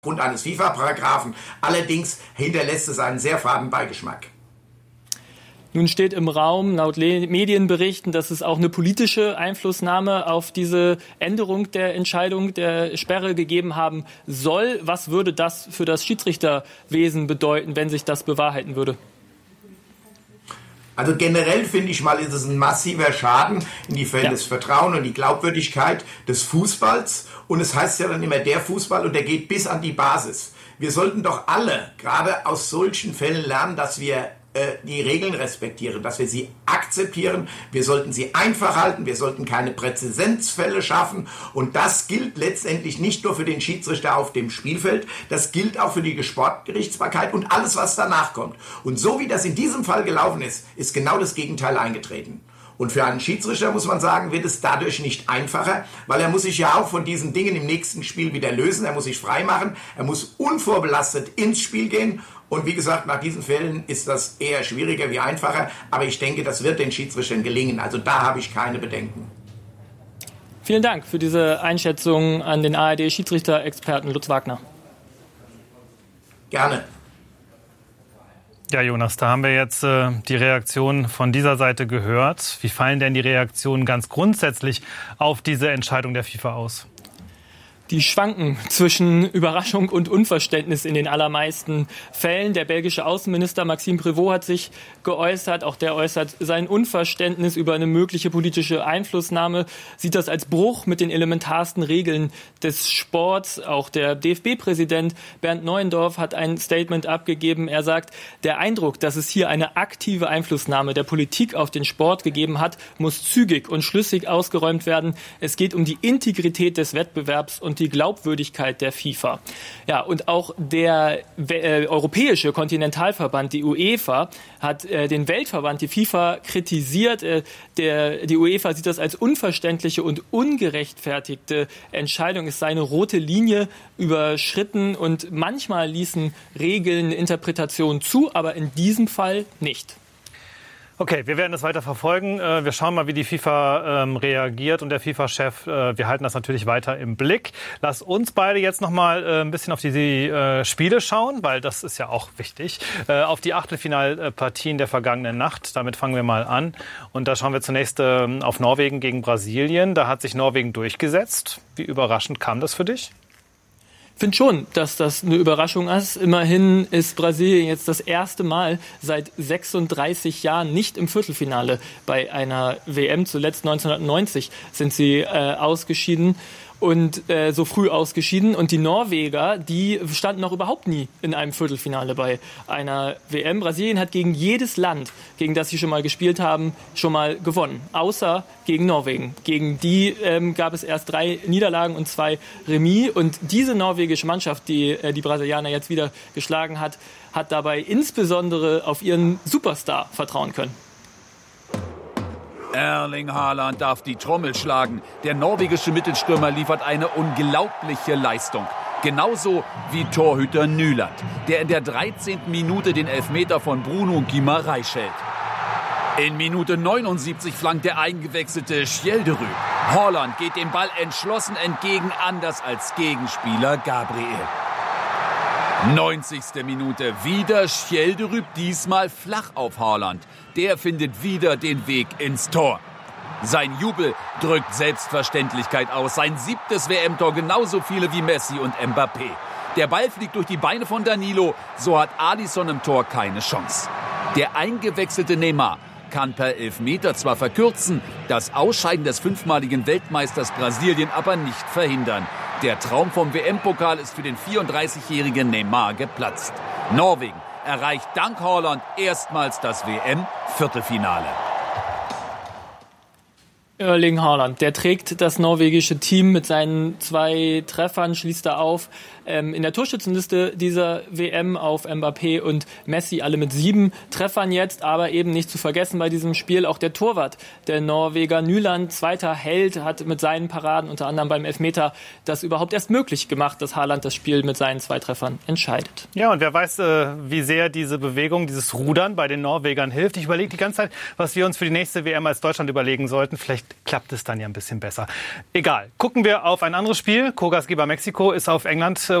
aufgrund eines FIFA-Paragraphen. Allerdings hinterlässt es einen sehr faden Beigeschmack. Nun steht im Raum, laut Medienberichten, dass es auch eine politische Einflussnahme auf diese Änderung der Entscheidung der Sperre gegeben haben soll. Was würde das für das Schiedsrichterwesen bedeuten, wenn sich das bewahrheiten würde? Also generell finde ich mal, ist es ein massiver Schaden in die Fälle des Vertrauens und die Glaubwürdigkeit des Fußballs. Und es heißt ja dann immer der Fußball und der geht bis an die Basis. Wir sollten doch alle gerade aus solchen Fällen lernen, dass wir die Regeln respektieren, dass wir sie akzeptieren. Wir sollten sie einfach halten. Wir sollten keine Präzedenzfälle schaffen. Und das gilt letztendlich nicht nur für den Schiedsrichter auf dem Spielfeld. Das gilt auch für die Sportgerichtsbarkeit und alles, was danach kommt. Und so wie das in diesem Fall gelaufen ist, ist genau das Gegenteil eingetreten. Und für einen Schiedsrichter, muss man sagen, wird es dadurch nicht einfacher, weil er muss sich ja auch von diesen Dingen im nächsten Spiel wieder lösen. Er muss sich freimachen. Er muss unvorbelastet ins Spiel gehen. Und wie gesagt, nach diesen Fällen ist das eher schwieriger wie einfacher. Aber ich denke, das wird den Schiedsrichtern gelingen. Also da habe ich keine Bedenken. Vielen Dank für diese Einschätzung an den ARD-Schiedsrichter-Experten Lutz Wagner. Gerne. Ja, Jonas, da haben wir jetzt die Reaktion von dieser Seite gehört. Wie fallen denn die Reaktionen ganz grundsätzlich auf diese Entscheidung der FIFA aus? Die schwanken zwischen Überraschung und Unverständnis in den allermeisten Fällen. Der belgische Außenminister Maxime Prévost hat sich geäußert. Auch der äußert sein Unverständnis über eine mögliche politische Einflussnahme, sieht das als Bruch mit den elementarsten Regeln des Sports. Auch der DFB-Präsident Bernd Neuendorf hat ein Statement abgegeben. Er sagt, der Eindruck, dass es hier eine aktive Einflussnahme der Politik auf den Sport gegeben hat, muss zügig und schlüssig ausgeräumt werden. Es geht um die Integrität des Wettbewerbs und die Glaubwürdigkeit der FIFA. Ja, und auch der europäische Kontinentalverband, die UEFA, hat den Weltverband, die FIFA, kritisiert. Die UEFA sieht das als unverständliche und ungerechtfertigte Entscheidung. Es sei eine rote Linie überschritten und manchmal ließen Regeln Interpretationen zu, aber in diesem Fall nicht. Okay, wir werden das weiter verfolgen. Wir schauen mal, wie die FIFA reagiert und der FIFA-Chef. Wir halten das natürlich weiter im Blick. Lass uns beide jetzt noch mal ein bisschen auf die Spiele schauen, weil das ist ja auch wichtig. Auf die Achtelfinalpartien der vergangenen Nacht. Damit fangen wir mal an. Und da schauen wir zunächst auf Norwegen gegen Brasilien. Da hat sich Norwegen durchgesetzt. Wie überraschend kam das für dich? Ich finde schon, dass das eine Überraschung ist. Immerhin ist Brasilien jetzt das erste Mal seit 36 Jahren nicht im Viertelfinale bei einer WM. Zuletzt 1990 sind sie ausgeschieden. Und so früh ausgeschieden. Und die Norweger, die standen noch überhaupt nie in einem Viertelfinale bei einer WM. Brasilien hat gegen jedes Land, gegen das sie schon mal gespielt haben, schon mal gewonnen. Außer gegen Norwegen. Gegen die gab es erst 3 Niederlagen und 2 Remis. Und diese norwegische Mannschaft, die die Brasilianer jetzt wieder geschlagen hat, hat dabei insbesondere auf ihren Superstar vertrauen können. Erling Haaland darf die Trommel schlagen. Der norwegische Mittelstürmer liefert eine unglaubliche Leistung. Genauso wie Torhüter Nyland, der in der 13. Minute den Elfmeter von Bruno Guimaraes hält. In Minute 79 flankt der eingewechselte Skjelderud. Haaland geht dem Ball entschlossen entgegen, anders als Gegenspieler Gabriel. 90. Minute, wieder Skjelderud, diesmal flach auf Haaland. Der findet wieder den Weg ins Tor. Sein Jubel drückt Selbstverständlichkeit aus. Sein 7. WM-Tor, genauso viele wie Messi und Mbappé. Der Ball fliegt durch die Beine von Danilo, so hat Alisson im Tor keine Chance. Der eingewechselte Neymar kann per Elfmeter zwar verkürzen, das Ausscheiden des 5-maligen Weltmeisters Brasilien aber nicht verhindern. Der Traum vom WM-Pokal ist für den 34-jährigen Neymar geplatzt. Norwegen erreicht dank Haaland erstmals das WM-Viertelfinale. Erling Haaland, der trägt das norwegische Team mit seinen 2 Treffern, schließt er auf. In der Torschützenliste dieser WM auf Mbappé und Messi, alle mit 7 Treffern jetzt, aber eben nicht zu vergessen bei diesem Spiel auch der Torwart, der Norweger Nyland, zweiter Held, hat mit seinen Paraden, unter anderem beim Elfmeter, das überhaupt erst möglich gemacht, dass Haaland das Spiel mit seinen 2 Treffern entscheidet. Ja, und wer weiß, wie sehr diese Bewegung, dieses Rudern bei den Norwegern hilft. Ich überlege die ganze Zeit, was wir uns für die nächste WM als Deutschland überlegen sollten. Vielleicht klappt es dann ja ein bisschen besser. Egal. Gucken wir auf ein anderes Spiel. Co-Gastgeber Mexiko ist auf England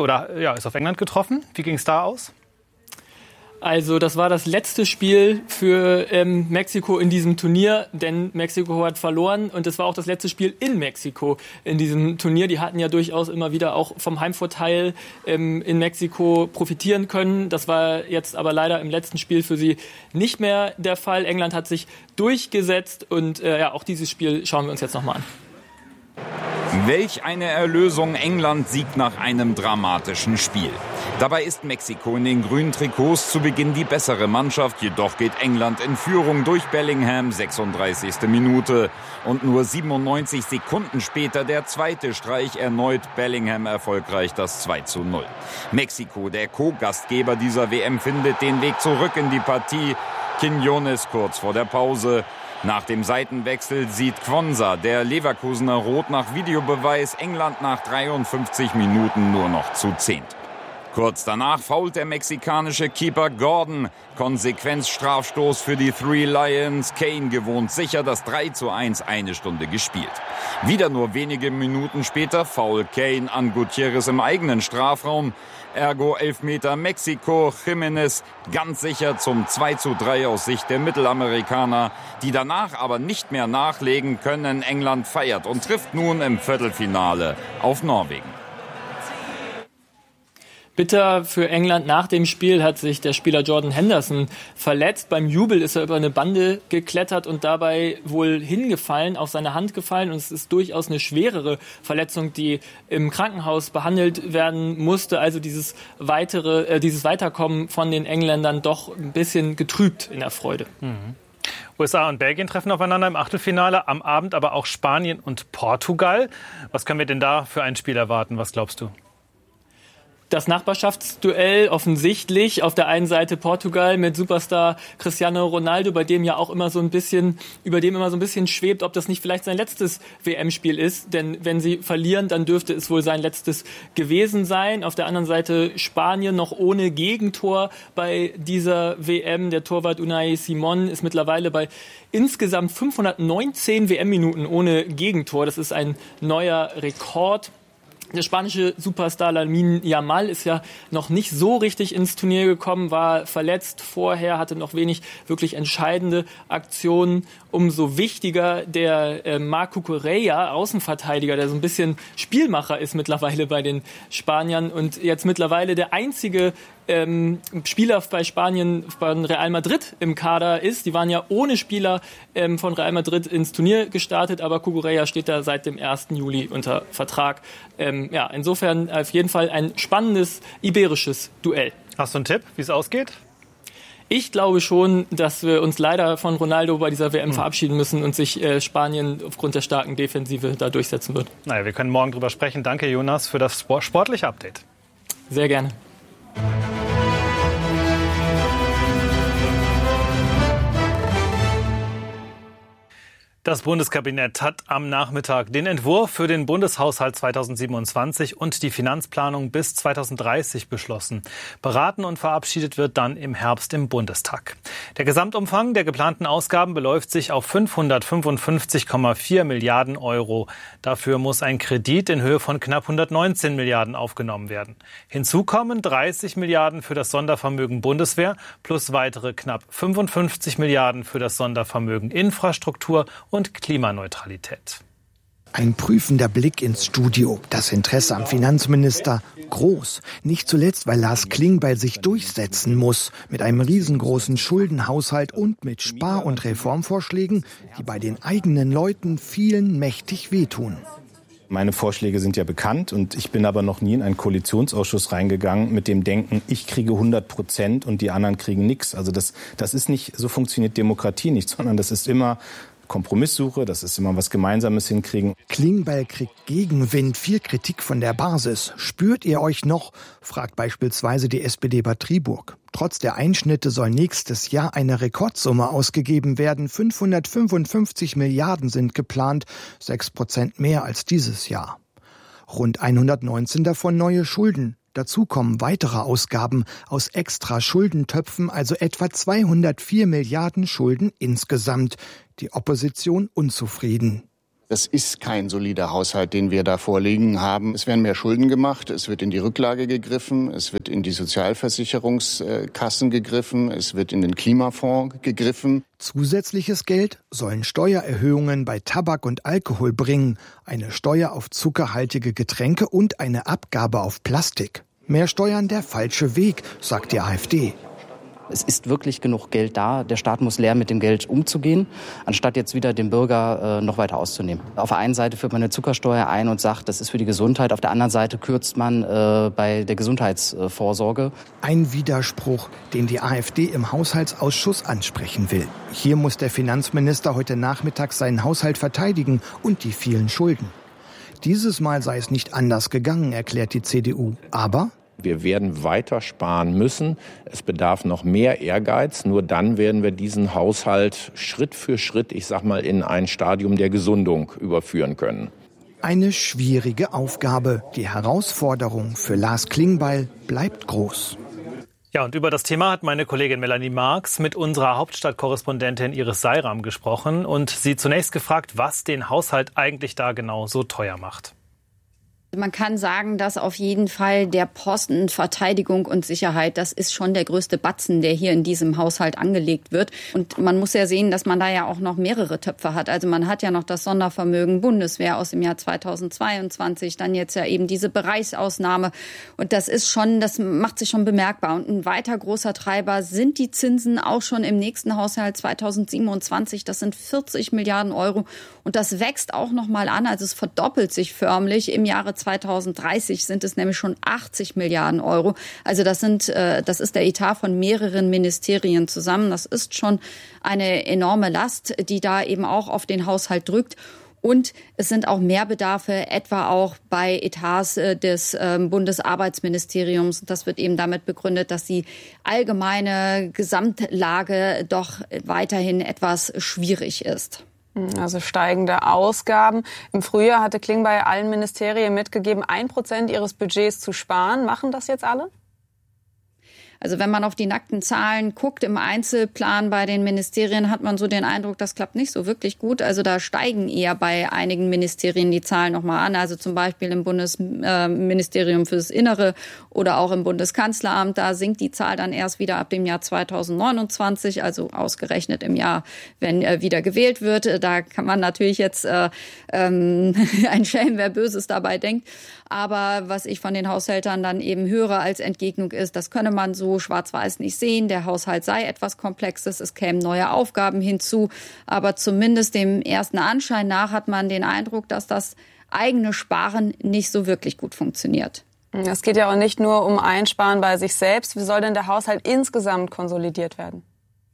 ist auf England getroffen. Wie ging es da aus? Also das war das letzte Spiel für Mexiko in diesem Turnier, denn Mexiko hat verloren und es war auch das letzte Spiel in Mexiko in diesem Turnier. Die hatten ja durchaus immer wieder auch vom Heimvorteil in Mexiko profitieren können. Das war jetzt aber leider im letzten Spiel für sie nicht mehr der Fall. England hat sich durchgesetzt und auch dieses Spiel schauen wir uns jetzt nochmal an. Welch eine Erlösung. England siegt nach einem dramatischen Spiel. Dabei ist Mexiko in den grünen Trikots zu Beginn die bessere Mannschaft. Jedoch geht England in Führung durch Bellingham, 36. Minute. Und nur 97 Sekunden später der zweite Streich, erneut Bellingham erfolgreich das 2:0. Mexiko, der Co-Gastgeber dieser WM, findet den Weg zurück in die Partie. Quiñones kurz vor der Pause. Nach dem Seitenwechsel sieht Quonsa, der Leverkusener, rot nach Videobeweis. England nach 53 Minuten nur noch zu 10. Kurz danach fault der mexikanische Keeper Gordon. Konsequenzstrafstoß für die Three Lions. Kane gewohnt sicher das 3:1, eine Stunde gespielt. Wieder nur wenige Minuten später Foul Kane an Gutierrez im eigenen Strafraum. Ergo Elfmeter Mexiko. Jiménez ganz sicher zum 2:3 aus Sicht der Mittelamerikaner, die danach aber nicht mehr nachlegen können. England feiert und trifft nun im Viertelfinale auf Norwegen. Bitter für England. Nach dem Spiel hat sich der Spieler Jordan Henderson verletzt. Beim Jubel ist er über eine Bande geklettert und dabei wohl hingefallen, auf seine Hand gefallen. Und es ist durchaus eine schwerere Verletzung, die im Krankenhaus behandelt werden musste. Also dieses Weiterkommen von den Engländern doch ein bisschen getrübt in der Freude. USA und Belgien treffen aufeinander im Achtelfinale. Am Abend aber auch Spanien und Portugal. Was können wir denn da für ein Spiel erwarten? Was glaubst du? Das Nachbarschaftsduell offensichtlich. Auf der einen Seite Portugal mit Superstar Cristiano Ronaldo, über dem immer so ein bisschen schwebt, ob das nicht vielleicht sein letztes WM-Spiel ist. Denn wenn sie verlieren, dann dürfte es wohl sein letztes gewesen sein. Auf der anderen Seite Spanien noch ohne Gegentor bei dieser WM. Der Torwart Unai Simón ist mittlerweile bei insgesamt 519 WM-Minuten ohne Gegentor. Das ist ein neuer Rekord. Der spanische Superstar Lamine Yamal ist ja noch nicht so richtig ins Turnier gekommen, war verletzt vorher, hatte noch wenig wirklich entscheidende Aktionen. Umso wichtiger der Marc Cucurella, Außenverteidiger, der so ein bisschen Spielmacher ist mittlerweile bei den Spaniern und jetzt mittlerweile der einzige Spieler bei Spanien von Real Madrid im Kader ist. Die waren ja ohne Spieler von Real Madrid ins Turnier gestartet, aber Cucurella steht da seit dem 1. Juli unter Vertrag. Insofern auf jeden Fall ein spannendes iberisches Duell. Hast du einen Tipp, wie es ausgeht? Ich glaube schon, dass wir uns leider von Ronaldo bei dieser WM verabschieden müssen und sich Spanien aufgrund der starken Defensive da durchsetzen wird. Naja, wir können morgen drüber sprechen. Danke, Jonas, für das sportliche Update. Sehr gerne. Das Bundeskabinett hat am Nachmittag den Entwurf für den Bundeshaushalt 2027 und die Finanzplanung bis 2030 beschlossen. Beraten und verabschiedet wird dann im Herbst im Bundestag. Der Gesamtumfang der geplanten Ausgaben beläuft sich auf 555,4 Milliarden Euro. Dafür muss ein Kredit in Höhe von knapp 119 Milliarden aufgenommen werden. Hinzu kommen 30 Milliarden für das Sondervermögen Bundeswehr plus weitere knapp 55 Milliarden für das Sondervermögen Infrastruktur und Klimaneutralität. Ein prüfender Blick ins Studio. Das Interesse am Finanzminister groß. Nicht zuletzt, weil Lars Klingbeil sich durchsetzen muss. Mit einem riesengroßen Schuldenhaushalt und mit Spar- und Reformvorschlägen, die bei den eigenen Leuten vielen mächtig wehtun. Meine Vorschläge sind ja bekannt und ich bin aber noch nie in einen Koalitionsausschuss reingegangen mit dem Denken, ich kriege 100% und die anderen kriegen nichts. Also das ist nicht, so funktioniert Demokratie nicht, sondern das ist immer Kompromisssuche, das ist immer was Gemeinsames hinkriegen. Klingbeil kriegt Gegenwind, viel Kritik von der Basis. Spürt ihr euch noch? Fragt beispielsweise die SPD Bad Triburg. Trotz der Einschnitte soll nächstes Jahr eine Rekordsumme ausgegeben werden. 555 Milliarden sind geplant, 6% mehr als dieses Jahr. Rund 119 davon neue Schulden. Dazu kommen weitere Ausgaben aus extra Schuldentöpfen, also etwa 204 Milliarden Schulden insgesamt. Die Opposition unzufrieden. Das ist kein solider Haushalt, den wir da vorliegen haben. Es werden mehr Schulden gemacht, es wird in die Rücklage gegriffen, es wird in die Sozialversicherungskassen gegriffen, es wird in den Klimafonds gegriffen. Zusätzliches Geld sollen Steuererhöhungen bei Tabak und Alkohol bringen, eine Steuer auf zuckerhaltige Getränke und eine Abgabe auf Plastik. Mehr Steuern der falsche Weg, sagt die AfD. Es ist wirklich genug Geld da. Der Staat muss lernen, mit dem Geld umzugehen, anstatt jetzt wieder den Bürger noch weiter auszunehmen. Auf der einen Seite führt man eine Zuckersteuer ein und sagt, das ist für die Gesundheit. Auf der anderen Seite kürzt man bei der Gesundheitsvorsorge. Ein Widerspruch, den die AfD im Haushaltsausschuss ansprechen will. Hier muss der Finanzminister heute Nachmittag seinen Haushalt verteidigen und die vielen Schulden. Dieses Mal sei es nicht anders gegangen, erklärt die CDU. Aber wir werden weiter sparen müssen. Es bedarf noch mehr Ehrgeiz. Nur dann werden wir diesen Haushalt Schritt für Schritt, in ein Stadium der Gesundung überführen können. Eine schwierige Aufgabe. Die Herausforderung für Lars Klingbeil bleibt groß. Ja, und über das Thema hat meine Kollegin Melanie Marx mit unserer Hauptstadtkorrespondentin Iris Seiram gesprochen und sie zunächst gefragt, was den Haushalt eigentlich da genau so teuer macht. Man kann sagen, dass auf jeden Fall der Posten Verteidigung und Sicherheit, das ist schon der größte Batzen, der hier in diesem Haushalt angelegt wird. Und man muss ja sehen, dass man da ja auch noch mehrere Töpfe hat. Also man hat ja noch das Sondervermögen Bundeswehr aus dem Jahr 2022, dann jetzt ja eben diese Bereichsausnahme. Und das macht sich schon bemerkbar. Und ein weiter großer Treiber sind die Zinsen auch schon im nächsten Haushalt 2027. Das sind 40 Milliarden Euro. Und das wächst auch noch mal an. Also es verdoppelt sich förmlich. Im Jahre 2030 sind es nämlich schon 80 Milliarden Euro. Also das ist der Etat von mehreren Ministerien zusammen. Das ist schon eine enorme Last, die da eben auch auf den Haushalt drückt. Und es sind auch Mehrbedarfe, etwa auch bei Etats des Bundesarbeitsministeriums. Das wird eben damit begründet, dass die allgemeine Gesamtlage doch weiterhin etwas schwierig ist. Also steigende Ausgaben. Im Frühjahr hatte Klingbeil allen Ministerien mitgegeben, 1% ihres Budgets zu sparen. Machen das jetzt alle? Also wenn man auf die nackten Zahlen guckt im Einzelplan bei den Ministerien, hat man so den Eindruck, das klappt nicht so wirklich gut. Also da steigen eher bei einigen Ministerien die Zahlen nochmal an. Also zum Beispiel im Bundesministerium fürs Innere oder auch im Bundeskanzleramt. Da sinkt die Zahl dann erst wieder ab dem Jahr 2029, also ausgerechnet im Jahr, wenn wieder gewählt wird. Da kann man natürlich jetzt ein Schelm, wer Böses dabei denkt. Aber was ich von den Haushältern dann eben höre als Entgegnung ist, das könne man so schwarz-weiß nicht sehen. Der Haushalt sei etwas Komplexes, es kämen neue Aufgaben hinzu. Aber zumindest dem ersten Anschein nach hat man den Eindruck, dass das eigene Sparen nicht so wirklich gut funktioniert. Es geht ja auch nicht nur um Einsparen bei sich selbst. Wie soll denn der Haushalt insgesamt konsolidiert werden?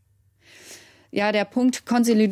Ja, der Punkt ich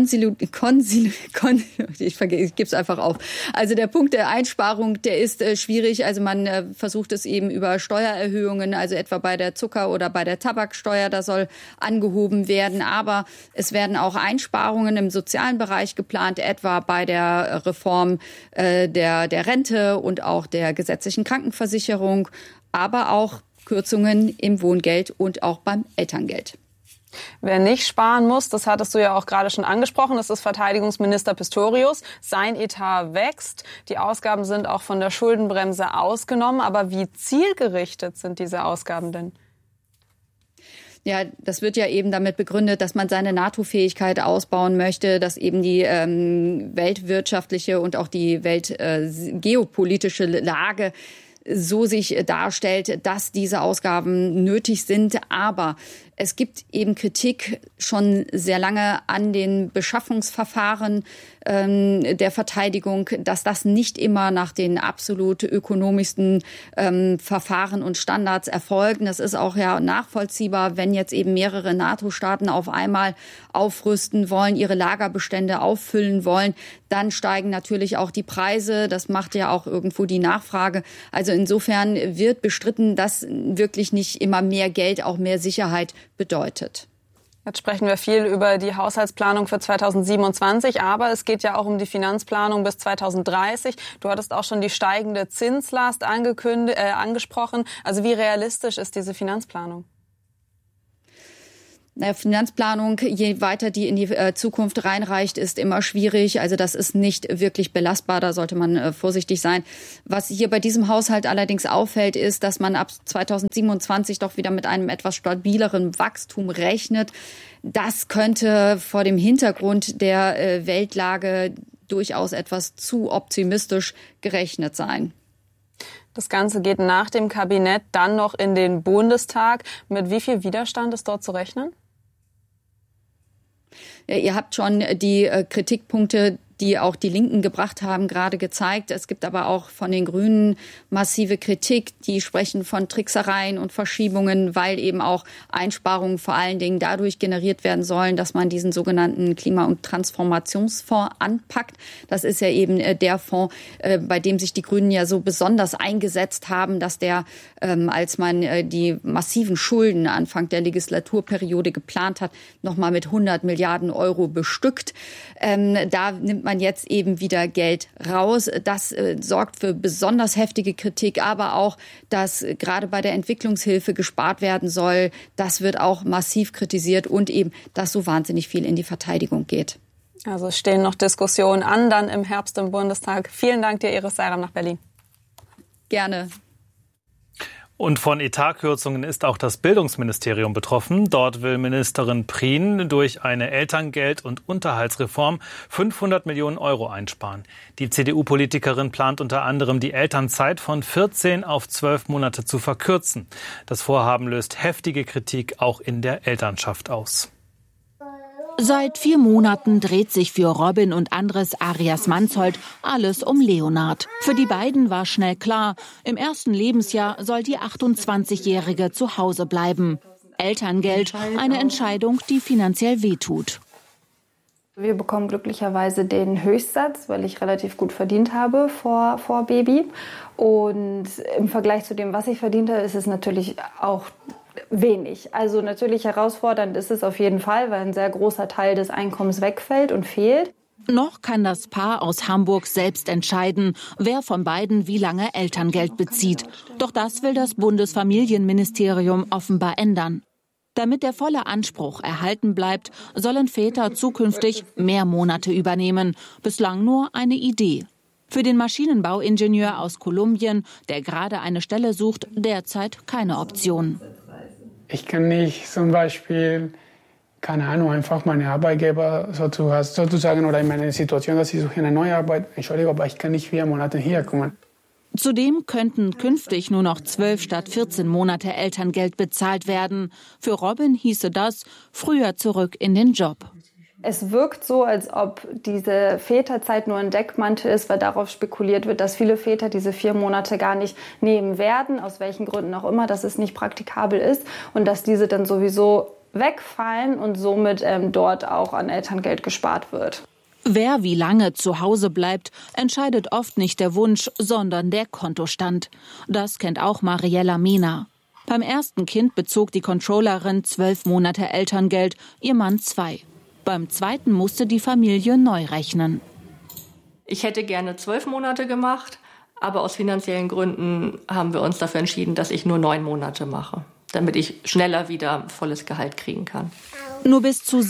gebe es einfach auf. Also der Punkt der Einsparung, der ist schwierig. Also man versucht es eben über Steuererhöhungen, also etwa bei der Zucker- oder bei der Tabaksteuer, da soll angehoben werden. Aber es werden auch Einsparungen im sozialen Bereich geplant, etwa bei der Reform der Rente und auch der gesetzlichen Krankenversicherung, aber auch Kürzungen im Wohngeld und auch beim Elterngeld. Wer nicht sparen muss, das hattest du ja auch gerade schon angesprochen, das ist Verteidigungsminister Pistorius. Sein Etat wächst, die Ausgaben sind auch von der Schuldenbremse ausgenommen. Aber wie zielgerichtet sind diese Ausgaben denn? Ja, das wird ja eben damit begründet, dass man seine NATO-Fähigkeit ausbauen möchte, dass eben die weltwirtschaftliche und auch die geopolitische Lage so sich darstellt, dass diese Ausgaben nötig sind. Aber es gibt eben Kritik schon sehr lange an den Beschaffungsverfahren der Verteidigung, dass das nicht immer nach den absolut ökonomischsten Verfahren und Standards erfolgen. Das ist auch ja nachvollziehbar, wenn jetzt eben mehrere NATO-Staaten auf einmal aufrüsten wollen, ihre Lagerbestände auffüllen wollen, dann steigen natürlich auch die Preise. Das macht ja auch irgendwo die Nachfrage. Also insofern wird bestritten, dass wirklich nicht immer mehr Geld auch mehr Sicherheit bedeutet. Jetzt sprechen wir viel über die Haushaltsplanung für 2027, aber es geht ja auch um die Finanzplanung bis 2030. Du hattest auch schon die steigende Zinslast angesprochen. Also wie realistisch ist diese Finanzplanung? Finanzplanung, je weiter die in die Zukunft reinreicht, ist immer schwierig. Also das ist nicht wirklich belastbar, da sollte man vorsichtig sein. Was hier bei diesem Haushalt allerdings auffällt, ist, dass man ab 2027 doch wieder mit einem etwas stabileren Wachstum rechnet. Das könnte vor dem Hintergrund der Weltlage durchaus etwas zu optimistisch gerechnet sein. Das Ganze geht nach dem Kabinett dann noch in den Bundestag. Mit wie viel Widerstand ist dort zu rechnen? Ja, ihr habt schon die Kritikpunkte, die auch die Linken gebracht haben, gerade gezeigt. Es gibt aber auch von den Grünen massive Kritik. Die sprechen von Tricksereien und Verschiebungen, weil eben auch Einsparungen vor allen Dingen dadurch generiert werden sollen, dass man diesen sogenannten Klima- und Transformationsfonds anpackt. Das ist ja eben der Fonds, bei dem sich die Grünen ja so besonders eingesetzt haben, dass der, als man die massiven Schulden Anfang der Legislaturperiode geplant hat, nochmal mit 100 Milliarden Euro bestückt. Da nimmt man jetzt eben wieder Geld raus. Das sorgt für besonders heftige Kritik, aber auch, dass gerade bei der Entwicklungshilfe gespart werden soll. Das wird auch massiv kritisiert und eben, dass so wahnsinnig viel in die Verteidigung geht. Also stehen noch Diskussionen an, dann im Herbst im Bundestag. Vielen Dank dir, Iris Seiram, nach Berlin. Gerne. Und von Etatkürzungen ist auch das Bildungsministerium betroffen. Dort will Ministerin Prien durch eine Elterngeld- und Unterhaltsreform 500 Millionen Euro einsparen. Die CDU-Politikerin plant unter anderem, die Elternzeit von 14 auf 12 Monate zu verkürzen. Das Vorhaben löst heftige Kritik auch in der Elternschaft aus. Seit 4 Monaten dreht sich für Robin und Andres Arias Mansholt alles um Leonard. Für die beiden war schnell klar, im ersten Lebensjahr soll die 28-Jährige zu Hause bleiben. Elterngeld, eine Entscheidung, die finanziell wehtut. Wir bekommen glücklicherweise den Höchstsatz, weil ich relativ gut verdient habe vor Baby. Und im Vergleich zu dem, was ich verdiente, ist es natürlich auch wenig. Also natürlich herausfordernd ist es auf jeden Fall, weil ein sehr großer Teil des Einkommens wegfällt und fehlt. Noch kann das Paar aus Hamburg selbst entscheiden, wer von beiden wie lange Elterngeld bezieht. Doch das will das Bundesfamilienministerium offenbar ändern. Damit der volle Anspruch erhalten bleibt, sollen Väter zukünftig mehr Monate übernehmen. Bislang nur eine Idee. Für den Maschinenbauingenieur aus Kolumbien, der gerade eine Stelle sucht, derzeit keine Option. Ich kann nicht zum Beispiel, keine Ahnung, einfach meine Arbeitgeber sozusagen oder in meiner Situation, dass ich suche eine neue Arbeit, Entschuldigung, aber ich kann nicht 4 Monate hier kommen. Zudem könnten künftig nur noch 12 statt 14 Monate Elterngeld bezahlt werden. Für Robin hieße das früher zurück in den Job. Es wirkt so, als ob diese Väterzeit nur ein Deckmantel ist, weil darauf spekuliert wird, dass viele Väter diese 4 Monate gar nicht nehmen werden, aus welchen Gründen auch immer, dass es nicht praktikabel ist und dass diese dann sowieso wegfallen und somit dort auch an Elterngeld gespart wird. Wer wie lange zu Hause bleibt, entscheidet oft nicht der Wunsch, sondern der Kontostand. Das kennt auch Mariella Mehner. Beim ersten Kind bezog die Controllerin 12 Monate Elterngeld, ihr Mann 2. Beim zweiten musste die Familie neu rechnen. Ich hätte gerne 12 Monate gemacht, aber aus finanziellen Gründen haben wir uns dafür entschieden, dass ich nur 9 Monate mache, damit ich schneller wieder volles Gehalt kriegen kann. Nur bis zu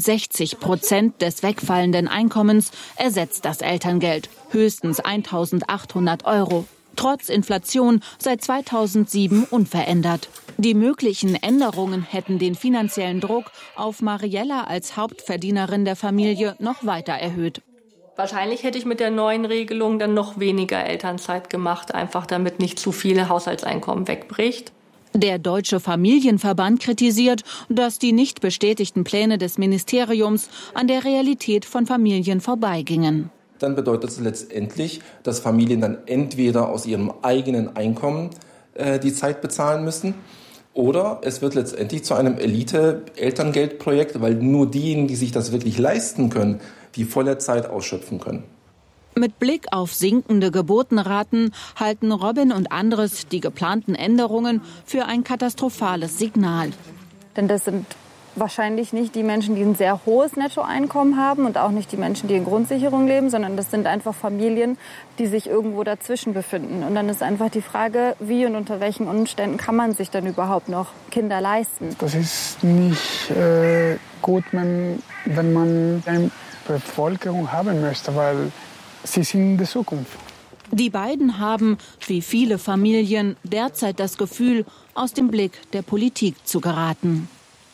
67% des wegfallenden Einkommens ersetzt das Elterngeld, höchstens 1.800 Euro. Trotz Inflation seit 2007 unverändert. Die möglichen Änderungen hätten den finanziellen Druck auf Mariella als Hauptverdienerin der Familie noch weiter erhöht. Wahrscheinlich hätte ich mit der neuen Regelung dann noch weniger Elternzeit gemacht, einfach damit nicht zu viel Haushaltseinkommen wegbricht. Der Deutsche Familienverband kritisiert, dass die nicht bestätigten Pläne des Ministeriums an der Realität von Familien vorbeigingen. Dann bedeutet es letztendlich, dass Familien dann entweder aus ihrem eigenen Einkommen die Zeit bezahlen müssen oder es wird letztendlich zu einem Elite-Elterngeldprojekt, weil nur diejenigen, die sich das wirklich leisten können, die volle Zeit ausschöpfen können. Mit Blick auf sinkende Geburtenraten halten Robin und Andres die geplanten Änderungen für ein katastrophales Signal. Denn das sind wahrscheinlich nicht die Menschen, die ein sehr hohes Nettoeinkommen haben und auch nicht die Menschen, die in Grundsicherung leben, sondern das sind einfach Familien, die sich irgendwo dazwischen befinden. Und dann ist einfach die Frage, wie und unter welchen Umständen kann man sich dann überhaupt noch Kinder leisten? Das ist nicht gut, wenn man eine Bevölkerung haben möchte, weil sie sind die Zukunft. Die beiden haben, wie viele Familien, derzeit das Gefühl, aus dem Blick der Politik zu geraten.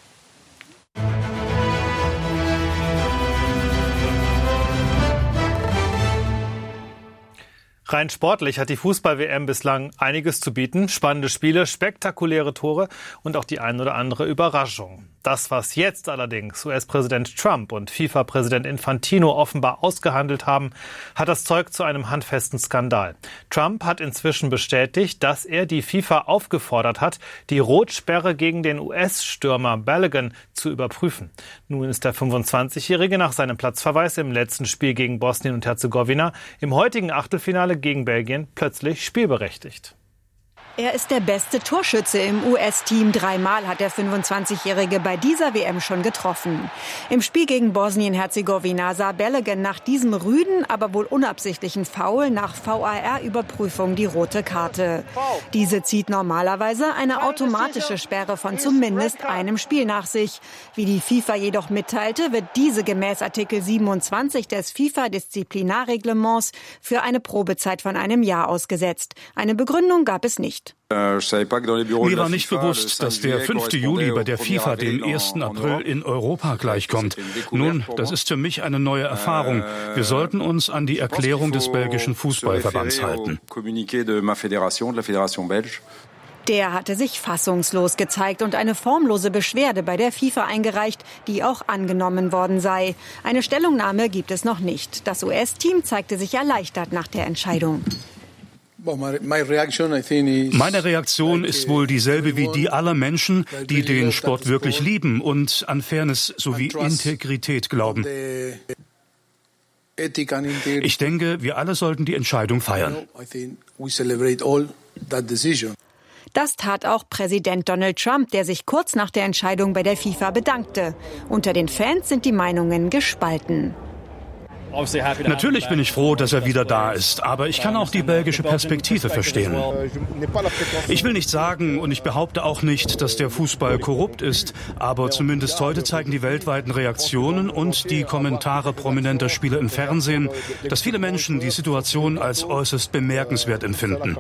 Rein sportlich hat die Fußball-WM bislang einiges zu bieten. Spannende Spiele, spektakuläre Tore und auch die ein oder andere Überraschung. Das, was jetzt allerdings US-Präsident Trump und FIFA-Präsident Infantino offenbar ausgehandelt haben, hat das Zeug zu einem handfesten Skandal. Trump hat inzwischen bestätigt, dass er die FIFA aufgefordert hat, die Rotsperre gegen den US-Stürmer Balogun zu überprüfen. Nun ist der 25-Jährige nach seinem Platzverweis im letzten Spiel gegen Bosnien und Herzegowina im heutigen Achtelfinale gegen Belgien plötzlich spielberechtigt. Er ist der beste Torschütze im US-Team. 3-mal hat der 25-Jährige bei dieser WM schon getroffen. Im Spiel gegen Bosnien-Herzegowina sah Balogun nach diesem rüden, aber wohl unabsichtlichen Foul nach VAR-Überprüfung die rote Karte. Diese zieht normalerweise eine automatische Sperre von zumindest einem Spiel nach sich. Wie die FIFA jedoch mitteilte, wird diese gemäß Artikel 27 des FIFA-Disziplinarreglements für eine Probezeit von einem Jahr ausgesetzt. Eine Begründung gab es nicht. Mir war nicht bewusst, dass der 5. Juli bei der FIFA dem 1. April in Europa gleichkommt. Nun, das ist für mich eine neue Erfahrung. Wir sollten uns an die Erklärung des belgischen Fußballverbands halten. Der hatte sich fassungslos gezeigt und eine formlose Beschwerde bei der FIFA eingereicht, die auch angenommen worden sei. Eine Stellungnahme gibt es noch nicht. Das US-Team zeigte sich erleichtert nach der Entscheidung. Meine Reaktion ist wohl dieselbe wie die aller Menschen, die den Sport wirklich lieben und an Fairness sowie Integrität glauben. Ich denke, wir alle sollten die Entscheidung feiern. Das tat auch Präsident Donald Trump, der sich kurz nach der Entscheidung bei der FIFA bedankte. Unter den Fans sind die Meinungen gespalten. Natürlich bin ich froh, dass er wieder da ist, aber ich kann auch die belgische Perspektive verstehen. Ich will nicht sagen und ich behaupte auch nicht, dass der Fußball korrupt ist, aber zumindest heute zeigen die weltweiten Reaktionen und die Kommentare prominenter Spieler im Fernsehen, dass viele Menschen die Situation als äußerst bemerkenswert empfinden.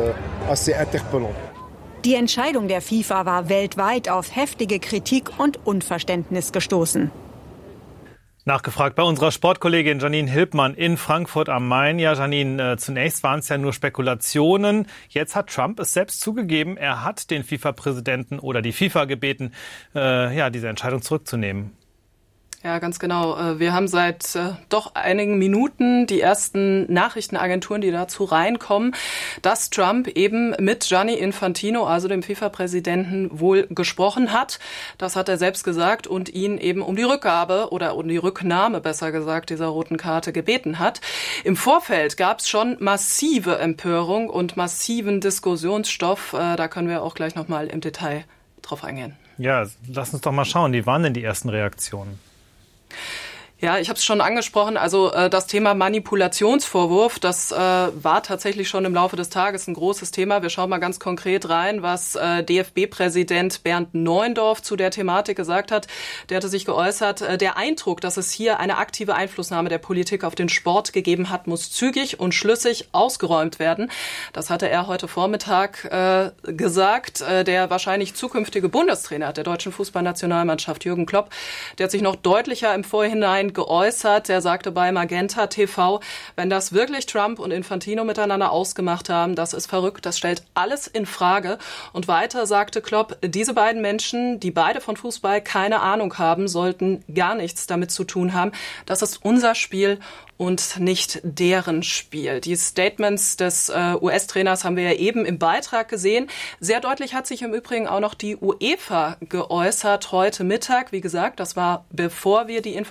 Die Entscheidung der FIFA war weltweit auf heftige Kritik und Unverständnis gestoßen. Nachgefragt bei unserer Sportkollegin Janine Hilbmann in Frankfurt am Main. Ja, Janine, zunächst waren es ja nur Spekulationen. Jetzt hat Trump es selbst zugegeben, er hat den FIFA-Präsidenten oder die FIFA gebeten, diese Entscheidung zurückzunehmen. Ja, ganz genau. Wir haben seit doch einigen Minuten die ersten Nachrichtenagenturen, die dazu reinkommen, dass Trump eben mit Gianni Infantino, also dem FIFA-Präsidenten, wohl gesprochen hat. Das hat er selbst gesagt und ihn eben um die Rückgabe oder um die Rücknahme, besser gesagt, dieser roten Karte gebeten hat. Im Vorfeld gab es schon massive Empörung und massiven Diskussionsstoff. Da können wir auch gleich nochmal im Detail drauf eingehen. Ja, lass uns doch mal schauen. Wie waren denn die ersten Reaktionen? Ja, ich habe es schon angesprochen, also das Thema Manipulationsvorwurf, das war tatsächlich schon im Laufe des Tages ein großes Thema. Wir schauen mal ganz konkret rein, was DFB-Präsident Bernd Neuendorf zu der Thematik gesagt hat. Der hatte sich geäußert, der Eindruck, dass es hier eine aktive Einflussnahme der Politik auf den Sport gegeben hat, muss zügig und schlüssig ausgeräumt werden. Das hatte er heute Vormittag gesagt. Der wahrscheinlich zukünftige Bundestrainer der deutschen Fußballnationalmannschaft, Jürgen Klopp, der hat sich noch deutlicher im Vorhinein geäußert. Er sagte bei Magenta TV, wenn das wirklich Trump und Infantino miteinander ausgemacht haben, das ist verrückt, das stellt alles in Frage. Und weiter sagte Klopp, diese beiden Menschen, die beide von Fußball keine Ahnung haben, sollten gar nichts damit zu tun haben. Das ist unser Spiel und nicht deren Spiel. Die Statements des US-Trainers haben wir ja eben im Beitrag gesehen. Sehr deutlich hat sich im Übrigen auch noch die UEFA geäußert heute Mittag. Wie gesagt, das war bevor wir die Information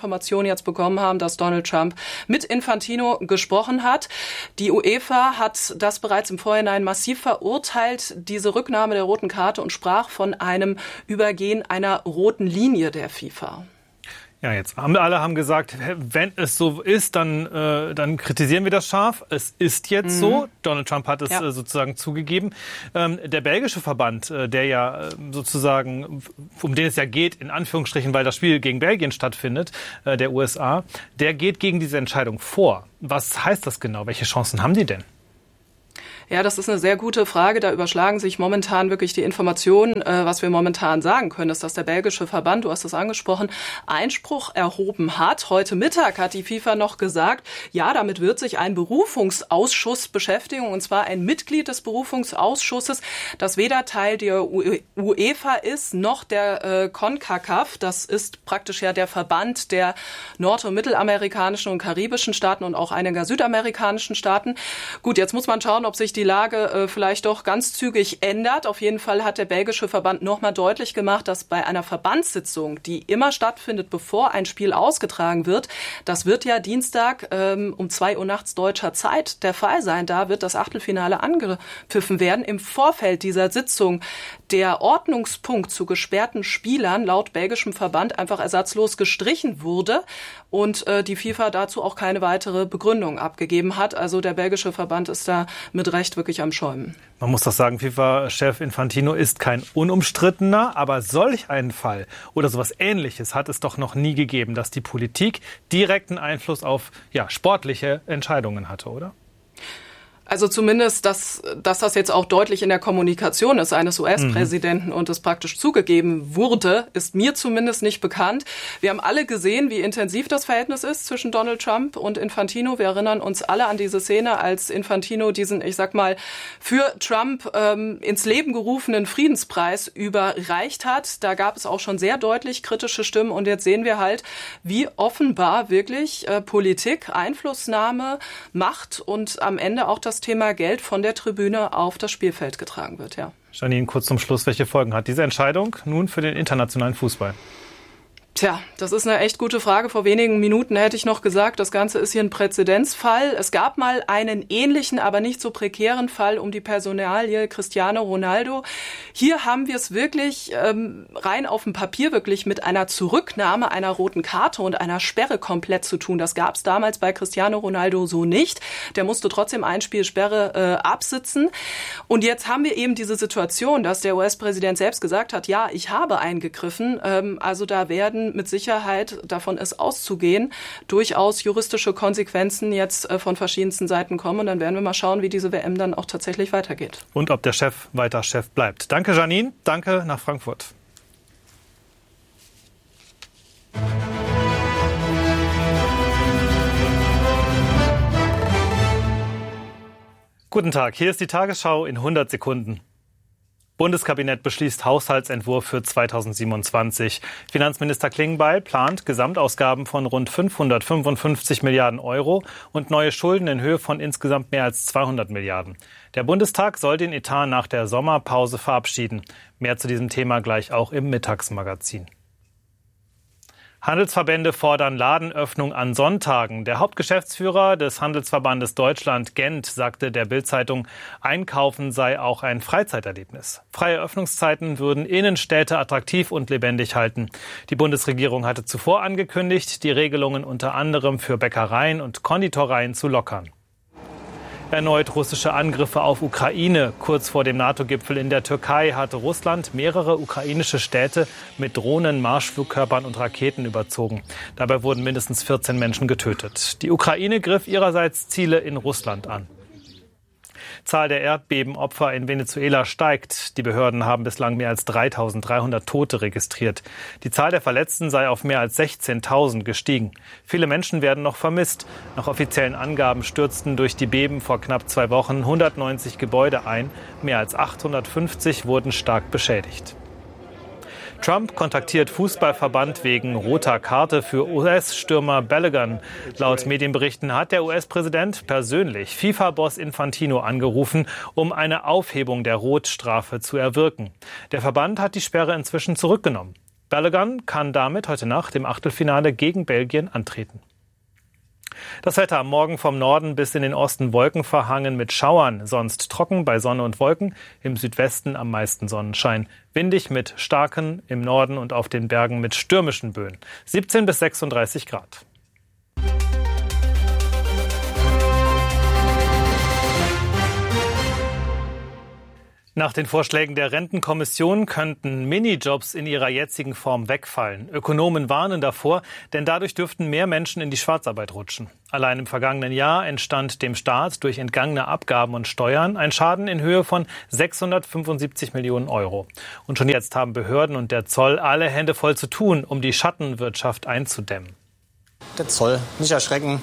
jetzt bekommen haben, dass Donald Trump mit Infantino gesprochen hat. Die UEFA hat das bereits im Vorhinein massiv verurteilt, diese Rücknahme der roten Karte, und sprach von einem Übergehen einer roten Linie der FIFA. Ja, jetzt alle haben gesagt, wenn es so ist, dann kritisieren wir das scharf. Es ist jetzt so. Donald Trump hat es sozusagen zugegeben. Der belgische Verband, der ja sozusagen, um den es ja geht, in Anführungsstrichen, weil das Spiel gegen Belgien stattfindet, der USA, der geht gegen diese Entscheidung vor. Was heißt das genau? Welche Chancen haben die denn? Ja, das ist eine sehr gute Frage. Da überschlagen sich momentan wirklich die Informationen. Was wir momentan sagen können, ist, dass der belgische Verband, du hast es angesprochen, Einspruch erhoben hat. Heute Mittag hat die FIFA noch gesagt, ja, damit wird sich ein Berufungsausschuss beschäftigen, und zwar ein Mitglied des Berufungsausschusses, das weder Teil der UEFA ist, noch der CONCACAF. Das ist praktisch ja der Verband der nord- und mittelamerikanischen und karibischen Staaten und auch einiger südamerikanischen Staaten. Gut, jetzt muss man schauen, ob sich die Lage vielleicht doch ganz zügig ändert. Auf jeden Fall hat der belgische Verband nochmal deutlich gemacht, dass bei einer Verbandssitzung, die immer stattfindet, bevor ein Spiel ausgetragen wird, das wird ja Dienstag um 2 Uhr nachts deutscher Zeit der Fall sein. Da wird das Achtelfinale angepfiffen werden. Im Vorfeld dieser Sitzung der Ordnungspunkt zu gesperrten Spielern laut belgischem Verband einfach ersatzlos gestrichen wurde und die FIFA dazu auch keine weitere Begründung abgegeben hat. Also der belgische Verband ist da mit Recht wirklich am Schäumen. Man muss doch sagen, FIFA-Chef Infantino ist kein unumstrittener, aber solch einen Fall oder sowas Ähnliches hat es doch noch nie gegeben, dass die Politik direkten Einfluss auf sportliche Entscheidungen hatte, oder? Also zumindest, dass das jetzt auch deutlich in der Kommunikation ist eines US-Präsidenten und es praktisch zugegeben wurde, ist mir zumindest nicht bekannt. Wir haben alle gesehen, wie intensiv das Verhältnis ist zwischen Donald Trump und Infantino. Wir erinnern uns alle an diese Szene, als Infantino diesen, ich sag mal, für Trump ins Leben gerufenen Friedenspreis überreicht hat. Da gab es auch schon sehr deutlich kritische Stimmen und jetzt sehen wir halt, wie offenbar wirklich Politik, Einflussnahme, Macht und am Ende auch das Thema Geld von der Tribüne auf das Spielfeld getragen wird, ja. Janine, kurz zum Schluss, welche Folgen hat diese Entscheidung nun für den internationalen Fußball? Tja, das ist eine echt gute Frage. Vor wenigen Minuten hätte ich noch gesagt, das Ganze ist hier ein Präzedenzfall. Es gab mal einen ähnlichen, aber nicht so prekären Fall um die Personalie Cristiano Ronaldo. Hier haben wir es wirklich rein auf dem Papier wirklich mit einer Zurücknahme einer roten Karte und einer Sperre komplett zu tun. Das gab es damals bei Cristiano Ronaldo so nicht. Der musste trotzdem ein Spiel Sperre absitzen. Und jetzt haben wir eben diese Situation, dass der US-Präsident selbst gesagt hat, ja, ich habe eingegriffen. Also da werden mit Sicherheit, davon ist auszugehen, durchaus juristische Konsequenzen jetzt von verschiedensten Seiten kommen. Und dann werden wir mal schauen, wie diese WM dann auch tatsächlich weitergeht. Und ob der Chef weiter Chef bleibt. Danke, Janine. Danke nach Frankfurt. Guten Tag, hier ist die Tagesschau in 100 Sekunden. Bundeskabinett beschließt Haushaltsentwurf für 2027. Finanzminister Klingbeil plant Gesamtausgaben von rund 555 Milliarden Euro und neue Schulden in Höhe von insgesamt mehr als 200 Milliarden. Der Bundestag soll den Etat nach der Sommerpause verabschieden. Mehr zu diesem Thema gleich auch im Mittagsmagazin. Handelsverbände fordern Ladenöffnung an Sonntagen. Der Hauptgeschäftsführer des Handelsverbandes Deutschland, Gent, sagte der Bild-Zeitung, Einkaufen sei auch ein Freizeiterlebnis. Freie Öffnungszeiten würden Innenstädte attraktiv und lebendig halten. Die Bundesregierung hatte zuvor angekündigt, die Regelungen unter anderem für Bäckereien und Konditoreien zu lockern. Erneut russische Angriffe auf Ukraine. Kurz vor dem NATO-Gipfel in der Türkei hatte Russland mehrere ukrainische Städte mit Drohnen, Marschflugkörpern und Raketen überzogen. Dabei wurden mindestens 14 Menschen getötet. Die Ukraine griff ihrerseits Ziele in Russland an. Zahl der Erdbebenopfer in Venezuela steigt. Die Behörden haben bislang mehr als 3.300 Tote registriert. Die Zahl der Verletzten sei auf mehr als 16.000 gestiegen. Viele Menschen werden noch vermisst. Nach offiziellen Angaben stürzten durch die Beben vor knapp 2 Wochen 190 Gebäude ein. Mehr als 850 wurden stark beschädigt. Trump kontaktiert Fußballverband wegen roter Karte für US-Stürmer Balogun. Laut Medienberichten hat der US-Präsident persönlich FIFA-Boss Infantino angerufen, um eine Aufhebung der Rotstrafe zu erwirken. Der Verband hat die Sperre inzwischen zurückgenommen. Balogun kann damit heute Nacht im Achtelfinale gegen Belgien antreten. Das Wetter am Morgen vom Norden bis in den Osten wolkenverhangen mit Schauern, sonst trocken bei Sonne und Wolken, im Südwesten am meisten Sonnenschein. Windig mit starken, im Norden und auf den Bergen mit stürmischen Böen. 17 bis 36 Grad. Nach den Vorschlägen der Rentenkommission könnten Minijobs in ihrer jetzigen Form wegfallen. Ökonomen warnen davor, denn dadurch dürften mehr Menschen in die Schwarzarbeit rutschen. Allein im vergangenen Jahr entstand dem Staat durch entgangene Abgaben und Steuern ein Schaden in Höhe von 675 Millionen Euro. Und schon jetzt haben Behörden und der Zoll alle Hände voll zu tun, um die Schattenwirtschaft einzudämmen. Der Zoll, nicht erschrecken.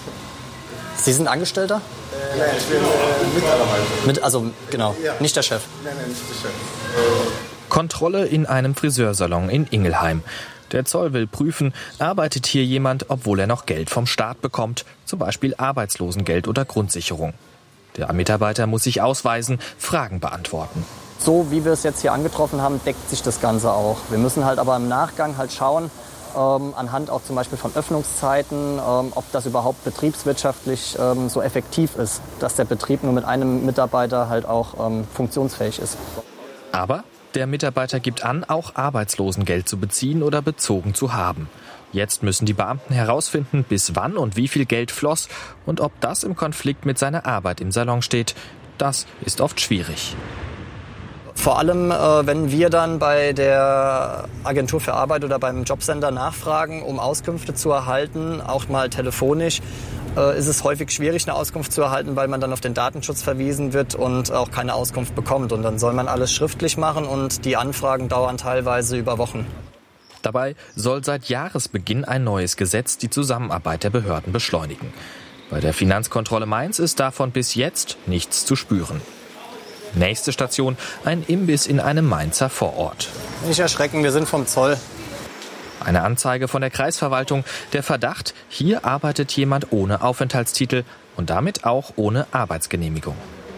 Sie sind Angestellter? Nein, ich bin Mitarbeiter. Genau, nicht der Chef. Nein, nicht der Chef. Kontrolle in einem Friseursalon in Ingelheim. Der Zoll will prüfen, arbeitet hier jemand, obwohl er noch Geld vom Staat bekommt, zum Beispiel Arbeitslosengeld oder Grundsicherung. Der Mitarbeiter muss sich ausweisen, Fragen beantworten. So wie wir es jetzt hier angetroffen haben, deckt sich das Ganze auch. Wir müssen halt aber im Nachgang halt schauen, anhand auch zum Beispiel von Öffnungszeiten, ob das überhaupt betriebswirtschaftlich so effektiv ist, dass der Betrieb nur mit einem Mitarbeiter halt auch funktionsfähig ist. Aber der Mitarbeiter gibt an, auch Arbeitslosengeld zu beziehen oder bezogen zu haben. Jetzt müssen die Beamten herausfinden, bis wann und wie viel Geld floss und ob das im Konflikt mit seiner Arbeit im Salon steht. Das ist oft schwierig. Vor allem, wenn wir dann bei der Agentur für Arbeit oder beim Jobcenter nachfragen, um Auskünfte zu erhalten, auch mal telefonisch, ist es häufig schwierig, eine Auskunft zu erhalten, weil man dann auf den Datenschutz verwiesen wird und auch keine Auskunft bekommt. Und dann soll man alles schriftlich machen und die Anfragen dauern teilweise über Wochen. Dabei soll seit Jahresbeginn ein neues Gesetz die Zusammenarbeit der Behörden beschleunigen. Bei der Finanzkontrolle Mainz ist davon bis jetzt nichts zu spüren. Nächste Station, ein Imbiss in einem Mainzer Vorort. Nicht erschrecken, wir sind vom Zoll. Eine Anzeige von der Kreisverwaltung. Der Verdacht, hier arbeitet jemand ohne Aufenthaltstitel und damit auch ohne Arbeitsgenehmigung.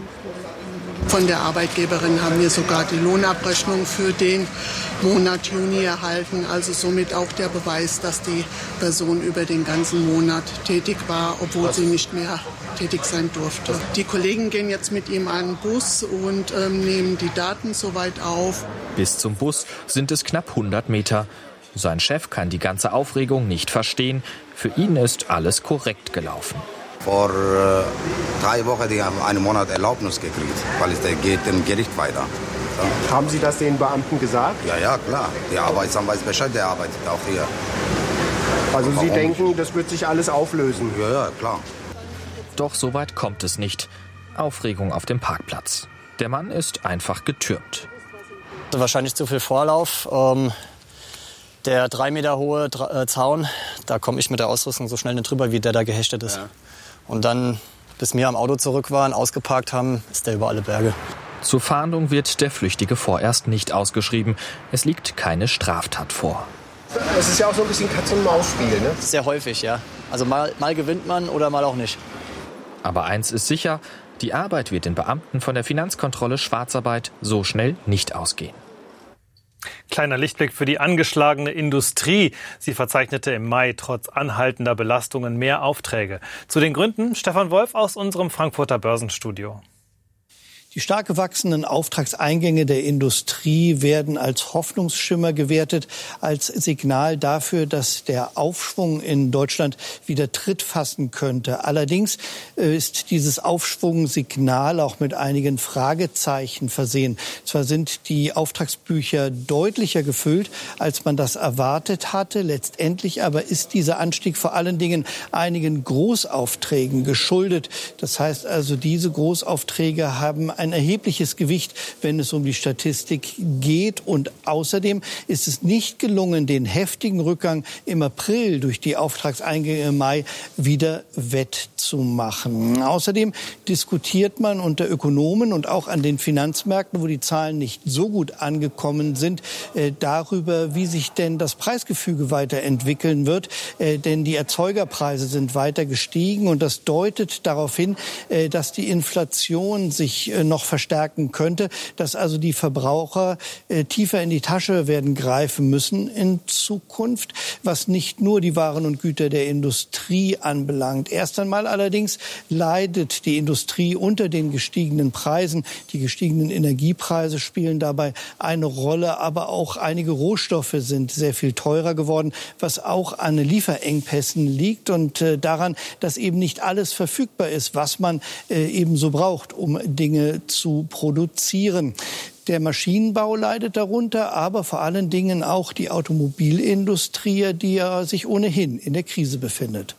Von der Arbeitgeberin haben wir sogar die Lohnabrechnung für den Monat Juni erhalten. Also somit auch der Beweis, dass die Person über den ganzen Monat tätig war, obwohl sie nicht mehr tätig sein durfte. Die Kollegen gehen jetzt mit ihm an den Bus und nehmen die Daten soweit auf. Bis zum Bus sind es knapp 100 Meter. Sein Chef kann die ganze Aufregung nicht verstehen. Für ihn ist alles korrekt gelaufen. Vor 3 Wochen die haben einen Monat Erlaubnis gekriegt, weil es geht im Gericht weiter. Ja. Haben Sie das den Beamten gesagt? Ja, klar. Der Arbeitsamt weiß Bescheid, der arbeitet auch hier. Also Sie denken, das wird sich alles auflösen? Ja, klar. Doch so weit kommt es nicht. Aufregung auf dem Parkplatz. Der Mann ist einfach getürmt. Wahrscheinlich zu viel Vorlauf. Der 3 Meter hohe Zaun, da komme ich mit der Ausrüstung so schnell nicht drüber, wie der da gehechtet ist. Ja. Und dann, bis wir am Auto zurück waren, ausgeparkt haben, ist der über alle Berge. Zur Fahndung wird der Flüchtige vorerst nicht ausgeschrieben. Es liegt keine Straftat vor. Es ist ja auch so ein bisschen Katz-und-Maus-Spiel, ne? Sehr häufig, ja. Also mal gewinnt man oder mal auch nicht. Aber eins ist sicher, die Arbeit wird den Beamten von der Finanzkontrolle Schwarzarbeit so schnell nicht ausgehen. Kleiner Lichtblick für die angeschlagene Industrie. Sie verzeichnete im Mai trotz anhaltender Belastungen mehr Aufträge. Zu den Gründen Stefan Wolf aus unserem Frankfurter Börsenstudio. Die stark gewachsenen Auftragseingänge der Industrie werden als Hoffnungsschimmer gewertet, als Signal dafür, dass der Aufschwung in Deutschland wieder Tritt fassen könnte. Allerdings ist dieses Aufschwungsignal auch mit einigen Fragezeichen versehen. Zwar sind die Auftragsbücher deutlicher gefüllt, als man das erwartet hatte. Letztendlich aber ist dieser Anstieg vor allen Dingen einigen Großaufträgen geschuldet. Das heißt also, diese Großaufträge haben ein erhebliches Gewicht, wenn es um die Statistik geht. Und außerdem ist es nicht gelungen, den heftigen Rückgang im April durch die Auftragseingänge im Mai wieder wettzumachen. Außerdem diskutiert man unter Ökonomen und auch an den Finanzmärkten, wo die Zahlen nicht so gut angekommen sind, darüber, wie sich denn das Preisgefüge weiterentwickeln wird. Denn die Erzeugerpreise sind weiter gestiegen und das deutet darauf hin, dass die Inflation sich noch verstärken könnte, dass also die Verbraucher tiefer in die Tasche werden greifen müssen in Zukunft, was nicht nur die Waren und Güter der Industrie anbelangt. Erst einmal allerdings leidet die Industrie unter den gestiegenen Preisen. Die gestiegenen Energiepreise spielen dabei eine Rolle, aber auch einige Rohstoffe sind sehr viel teurer geworden, was auch an Lieferengpässen liegt und daran, dass eben nicht alles verfügbar ist, was man eben so braucht, um Dinge zu produzieren. Der Maschinenbau leidet darunter, aber vor allen Dingen auch die Automobilindustrie, die ja sich ohnehin in der Krise befindet.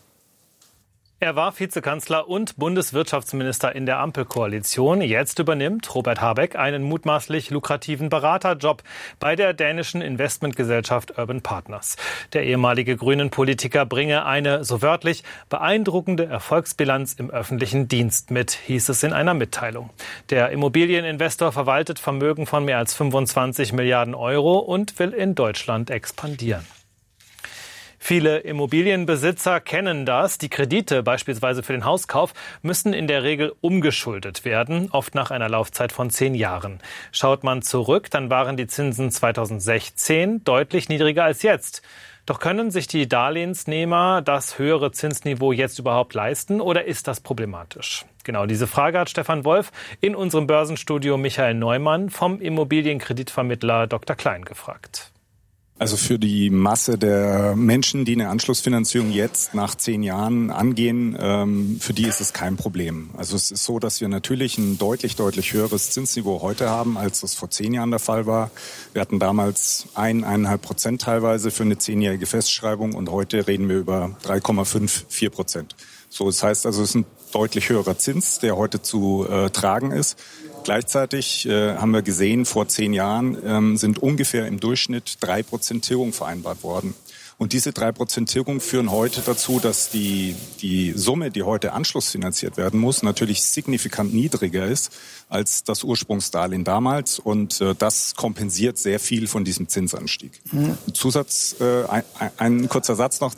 Er war Vizekanzler und Bundeswirtschaftsminister in der Ampelkoalition. Jetzt übernimmt Robert Habeck einen mutmaßlich lukrativen Beraterjob bei der dänischen Investmentgesellschaft Urban Partners. Der ehemalige Grünen-Politiker bringe eine, so wörtlich, beeindruckende Erfolgsbilanz im öffentlichen Dienst mit, hieß es in einer Mitteilung. Der Immobilieninvestor verwaltet Vermögen von mehr als 25 Milliarden Euro und will in Deutschland expandieren. Viele Immobilienbesitzer kennen das. Die Kredite, beispielsweise für den Hauskauf, müssen in der Regel umgeschuldet werden, oft nach einer Laufzeit von 10 Jahren. Schaut man zurück, dann waren die Zinsen 2016 deutlich niedriger als jetzt. Doch können sich die Darlehensnehmer das höhere Zinsniveau jetzt überhaupt leisten oder ist das problematisch? Genau diese Frage hat Stefan Wolf in unserem Börsenstudio Michael Neumann vom Immobilienkreditvermittler Dr. Klein gefragt. Also für die Masse der Menschen, die eine Anschlussfinanzierung jetzt nach 10 Jahren angehen, für die ist es kein Problem. Also es ist so, dass wir natürlich ein deutlich höheres Zinsniveau heute haben, als das vor 10 Jahren der Fall war. Wir hatten damals 1,5% teilweise für eine 10-jährige Festschreibung und heute reden wir über 3,5-4%. So, das heißt also, es ist ein deutlich höherer Zins, der heute zu tragen ist. Gleichzeitig haben wir gesehen, vor 10 Jahren sind ungefähr im Durchschnitt 3% Tilgung vereinbart worden. Und diese 3% Tilgung führen heute dazu, dass die Summe, die heute anschlussfinanziert werden muss, natürlich signifikant niedriger ist als das Ursprungsdarlehen damals. Und das kompensiert sehr viel von diesem Zinsanstieg. Ein kurzer Satz noch.